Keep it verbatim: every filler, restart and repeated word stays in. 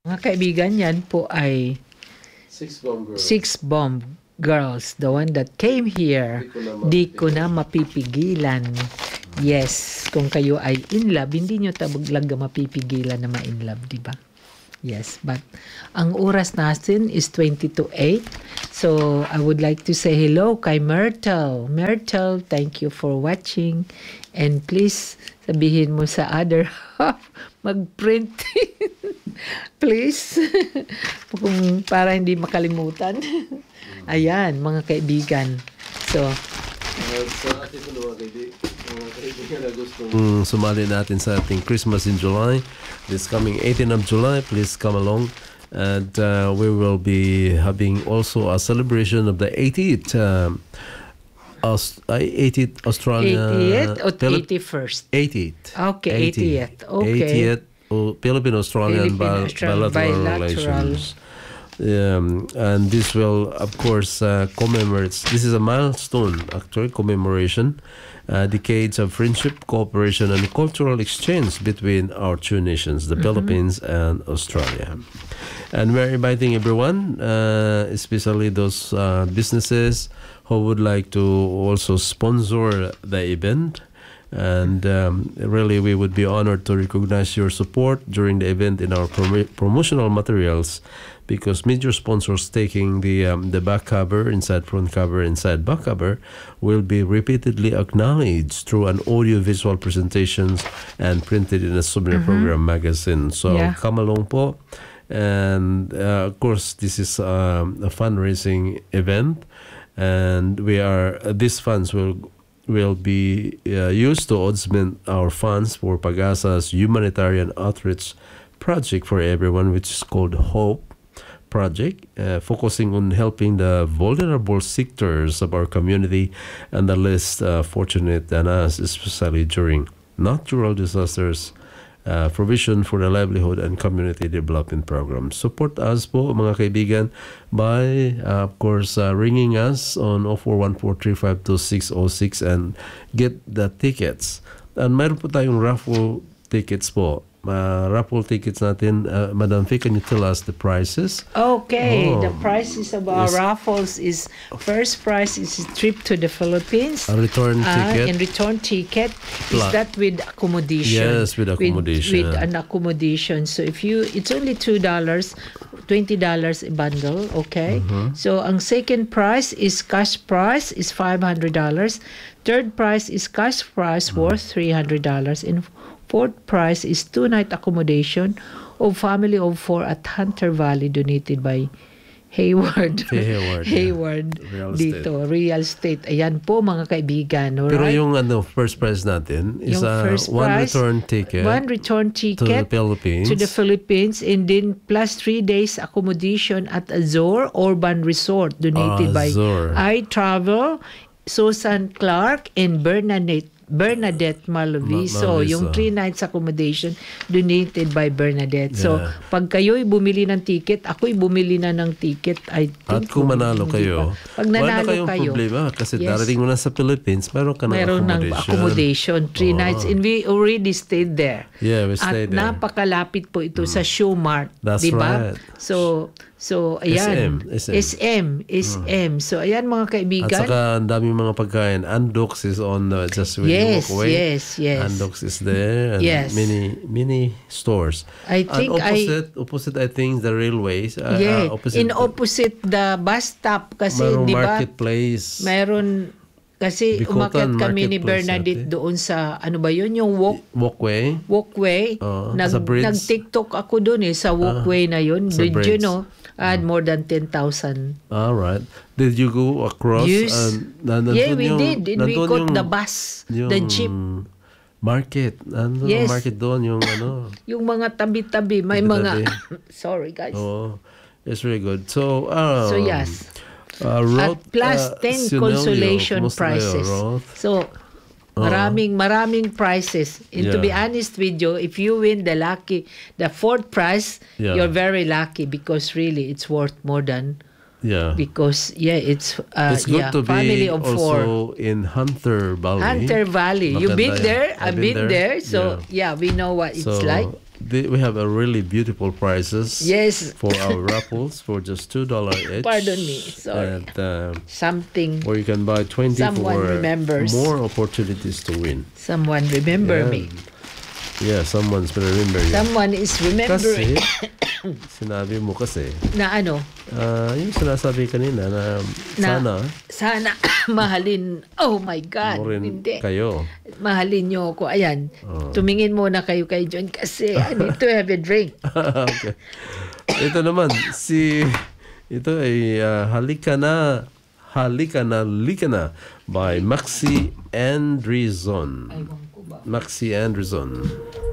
Mga kaibigan, yan po ay Six Bomb Girls. Six Bomb Girls, the one that came here. Di ko na mapipigilan. Yes, kung kayo ay in love, hindi nyo talaga mapipigilan na ma-in love, di ba? Yes, but ang oras natin is twenty to eight. So, I would like to say hello kay Myrtle. Myrtle, thank you for watching. And please, sabihin mo sa other half, mag-print. Please. Kung para hindi makalimutan. Ayan, mga kaibigan. So, Uh, sa ating mga kaibigan, mga kaibigan na gustong mm, sumali natin sa ating Christmas in July, this coming eighteenth of July, please come along. And uh, we will be having also a celebration of the eightieth um, Aus- uh, eightieth Australia eightieth or Philip- eighty-first? eightieth. Okay, eightieth. Okay. eightieth oh, Philippine-Australian Bil- Philippine-Australian bilateral, bilateral. relations. Um, and this will, of course, uh, commemorate. This is a milestone, actually, commemoration, uh, decades of friendship, cooperation, and cultural exchange between our two nations, the mm-hmm. Philippines and Australia. And we're inviting everyone, uh, especially those uh, businesses who would like to also sponsor the event. And um, really, we would be honored to recognize your support during the event in our prom- promotional materials, because major sponsors taking the um, the back cover, inside front cover, inside back cover, will be repeatedly acknowledged through an audio-visual presentations and printed in a souvenir mm-hmm. program magazine. So yeah. come along po. And uh, of course, this is um, a fundraising event, and we are uh, these funds will will be uh, used to augment our funds for Pag-asa's humanitarian outreach project for everyone, which is called HOPE project, uh, focusing on helping the vulnerable sectors of our community and the less uh, fortunate than us, especially during natural disasters, uh, provision for the livelihood and community development programs. Support us po, mga kaibigan, by, uh, of course, uh, ringing us on zero four one four three five two six zero six and get the tickets. And mayroon po tayong raffle tickets po. Uh, raffle tickets natin. Uh, Madam Fee, can you tell us the prices? Okay, Oh. the prices of our Yes. raffles is, first prize is a trip to the Philippines. A return Ah, ticket. and return ticket. Is Plus- that with accommodation? Yes, with accommodation. With, an accommodation. So if you, it's only two dollars, twenty dollars a bundle, okay? Mm-hmm. So ang second prize is cash prize is five hundred dollars. Third prize is cash prize Mm-hmm. worth three hundred dollars. And fourth prize is two-night accommodation of family of four at Hunter Valley, donated by Hayward. Hayward, yeah. Hayward Real dito, real estate. Ayan po, mga kaibigan. Alright? Pero yung ano, first prize natin is Yung a first one prize, return ticket one return to the ticket Philippines. to the Philippines, and then plus three days accommodation at Azor Urban Resort, donated Azor. by I Travel, Susan Clark, and Bernadette Bernadette Malviso. Ma- Malviso. Yung three nights accommodation donated by Bernadette. So, Yeah. pag kayo'y bumili ng ticket, ako'y bumili na ng ticket. I At think, kung manalo hindi kayo, pa. Pag wala nanalo kayong kayo, problema kasi yes. darating mo na sa Philippines, meron ka ng Meron ng accommodation. accommodation, three Oo. nights, and we already stayed there. Yeah, we At stayed there. napakalapit po ito sa Show Mart, That's di ba? right. So, so ayan, S M, S M, S M. So ayan, mga At kaibigan. saka ang daming mga pagkain. Andox is on uh, just when Yes, you walk away. yes, yes. Andox is there. And Yes. many many stores. I think and I- opposite, opposite I think the railways. Uh, Yeah, uh, opposite, in opposite the bus stop kasi, Mayroong di ba? marketplace. Mayroon kasi Bikutan umakyat kami ni Marketplace Bernadette ate. doon sa ano ba yun, yung walk Walkway. walkway. Oo, nag, sa bridge. nag-TikTok ako doon eh, sa walkway na yun. sa Did bridge. you know? I had more than ten thousand. All right. Did you go across? Yes. And, nandun Yeah, we yung- did. And we nandun got yung- the bus, yung the jeep. Market. Ano Yes. market doon? Yung ano. Yung mga tabi-tabi, may Tabi-tabi. mga... Sorry, guys. Oh, it's really good. So, um, So, yes. Uh, At Roth, plus uh, ten Sinelio, consolation kumusta kayo, prizes. Roth? So, maraming, maraming prizes. And to Yeah. be honest with you, if you win the lucky, the fourth prize, Yeah. you're very lucky, because really it's worth more than... Yeah. Because, yeah, it's, uh, It's good yeah, to family be of also four. in Hunter Valley. Hunter Valley. You've Maganda been yan. there? I've I've been there. So, yeah. we know what it's So, like. the, we have a really beautiful prices. Yes. For our raffles for just two dollar each. Pardon me. Sorry. And, uh, Something. or you can buy twenty Someone for remembers. more opportunities to win. Someone remember Yeah. me. Yeah, someone's gonna remember you. Someone is remembering. Kasi, sinabi mo kasi, Na ano? ah, yung sinasabi kanina na, Na, sana Sana mahalin. Oh my God. mo rin Hindi. kayo. Mahalin niyo ako. Ayan. Tumingin muna kayo kay John kasi I need to have a drink. Okay. Ito naman, si, ito ay ah, Halika Na, Halika Na, Lika Na by Maxi Andrizon. Maxi Andrizon.